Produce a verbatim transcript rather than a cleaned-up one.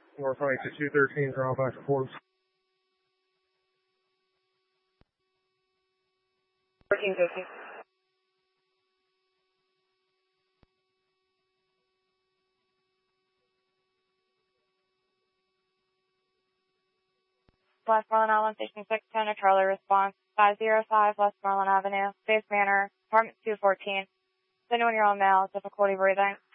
North High to two thirteen, draw back to Forbes. fourteen fifty. Westmoreland Island Station six ten, a Charlie response, five oh five Westmoreland Avenue, Space Manor, apartment two fourteen. Is anyone your own male, difficulty breathing?